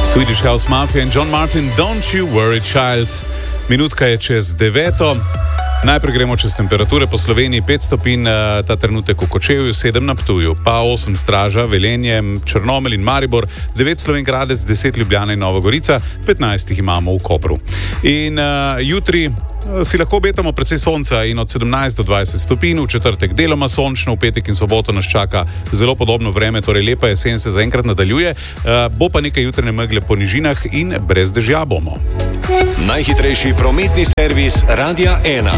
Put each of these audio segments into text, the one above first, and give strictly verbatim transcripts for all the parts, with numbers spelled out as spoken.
Swedish House Mafia in John Martin, Don't You Worry Child. Minutka je čez deveto. Najprej gremo čez temperature po Sloveniji. pet stopinj ta trenutek v Kočevju, sedem na Ptuju, pa osem Straža, Velenje, Črnomelj in Maribor, devet Slovenj Gradec, deset Ljubljana in Nova Gorica, petnajst jih imamo v Kopru. In uh, jutri si lahko obetamo precej sonca in od sedemnajst do dvajset stopinj, v četrtek deloma sončno, v petek in soboto nas čaka zelo podobno vreme, torej lepa jesen se zaenkrat nadaljuje, uh, bo pa nekaj jutranje megle po nižinah in brez dežja bomo. Najhitrejši prometni servis Radia ena.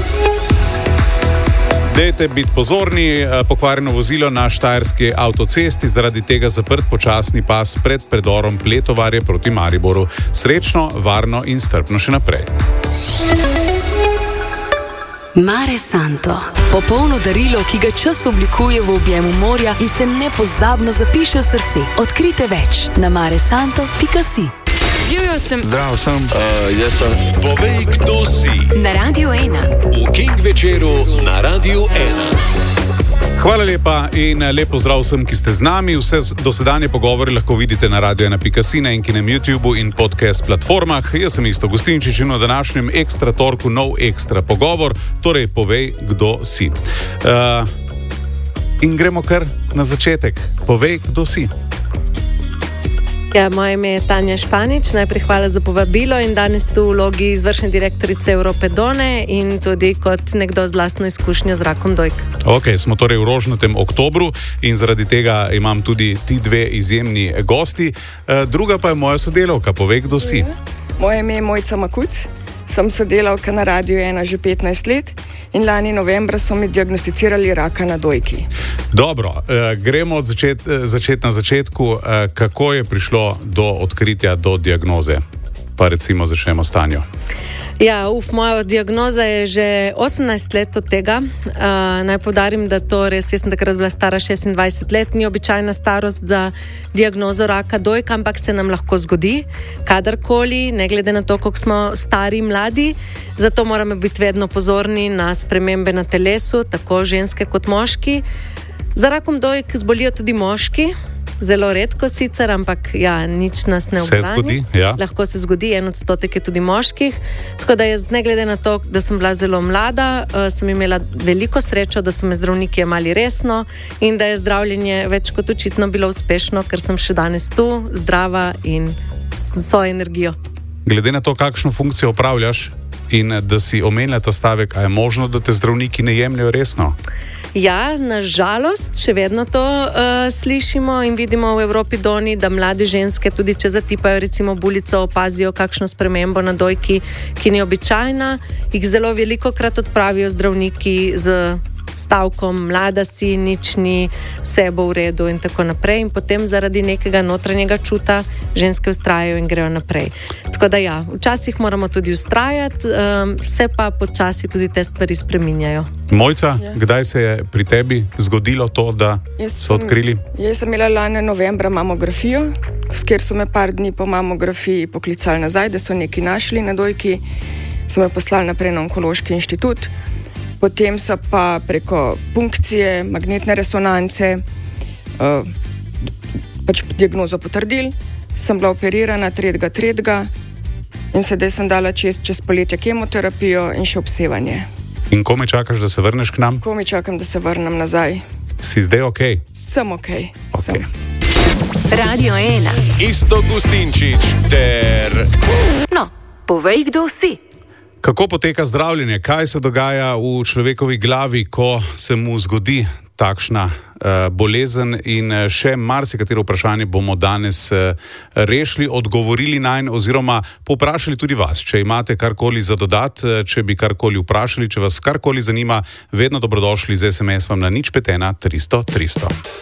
Dajte biti pozorni, pokvarjeno vozilo na štajerski avtocesti, zaradi tega zaprt počasni pas pred predorom Pletovarje proti Mariboru. Srečno, varno in strpno še naprej. Mare Santo. Popolno darilo, ki ga čas oblikuje v objemu morja in se nepozabno zapiše v srce. Odkrite več na maresanto pika si. Živjo sem. Zdrav sem. Uh, jaz sem. Povej, kdo si. Na Radiu ena. V King večeru na Radiu ena. Hvala lepa in lep pozdrav vsem, ki ste z nami. Vse dosedanje pogovore lahko vidite na radio ena pika si, na Enkinem YouTubeu in podcast platformah. Jaz sem Iztok Gustinčič in v današnjem ekstra torku nov ekstra pogovor, torej povej, kdo si. Uh, in gremo kar na začetek. Povej, kdo si. Ja, moje ime je Tanja Španič, najprej hvala za povabilo in danes tu v vlogi izvršne direktorice Evrope Done in tudi kot nekdo z lastno izkušnjo z rakom dojk. Ok, smo torej v rožnatem oktobru in zaradi tega imam tudi ti dve izjemni gosti. E, druga pa je moja sodelavka, povej, kdo si. Moje ime je Mojca Makuc, sem sodelavka na Radiu ena že petnajst let in lani novembra so mi diagnosticirali raka na dojki. Dobro, eh, gremo od začet, začet na začetku. Eh, kako je prišlo do odkritja, do diagnoze? Pa recimo začnemo s Tanjo. Ja, uf, moja diagnoza je že osemnajst let od tega. Uh, naj poudarim, da to res, jaz sem takrat bila stara šestindvajset let, ni običajna starost za diagnozo raka dojka, ampak se nam lahko zgodi kadarkoli, ne glede na to, koliko smo stari in mladi. Zato moramo biti vedno pozorni na spremembe na telesu, tako ženske kot moški. Za rakom dojk zbolijo tudi moški. Zelo redko sicer, ampak ja, nič nas ne obdani. Se zgodi, ja. Lahko se zgodi, en odstotek je tudi moških. Tako da jaz, ne glede na to, da sem bila zelo mlada, uh, sem imela veliko srečo, da so me zdravniki jemali resno in da je zdravljenje več kot očitno bilo uspešno, ker sem še danes tu, zdrava in s svojo energijo. Glede na to, kakšno funkcijo opravljaš in da si omenila ta stavek, a je možno, da te zdravniki ne jemljajo resno? Ja, nažalost, še vedno to uh, slišimo in vidimo v Evropi Doni, da mlade ženske, tudi če zatipajo recimo bulico, opazijo kakšno spremembo na dojki, ki ni običajna, jih zelo veliko krat odpravijo zdravniki z stavkom, mlada si, nič ni, vse bo v redu in tako naprej. In potem zaradi nekega notranjega čuta ženske vztrajajo in grejo naprej. Tako da ja, včasih moramo tudi vztrajati, um, se pa počasi tudi te stvari spreminjajo. Mojca, Ja. kdaj se je pri tebi zgodilo to, da Jaz so sem- odkrili? Jaz sem imela lani novembra mamografijo, s kjer so me par dni po mamografiji poklicali nazaj, da so nekaj našli na dojki, so me poslali naprej na onkološki inštitut. Potem so pa preko punkcije, magnetne resonance uh, pač diagnozo potrdili, sem bila operirana tretjega tretjega in sedaj sem dala čez, čez poletje kemoterapijo in še obsevanje. In ko me čakaš, da se vrneš k nam? Ko mi čakam, da se vrnem nazaj, Si zdaj ok? sem ok. Ok. Sem. Radio ena. Iztok Gustinčič ter... No, povej, kdo si. Kako poteka zdravljenje? Kaj se dogaja v človekovi glavi, ko se mu zgodi takšna uh, bolezen? In uh, še marsikatero vprašanje bomo danes uh, rešili, odgovorili nanj oziroma povprašali tudi vas. Če imate karkoli za dodat, uh, če bi karkoli vprašali, če vas karkoli zanima, vedno dobrodošli z es em esom na nič pet ena tristo tristo.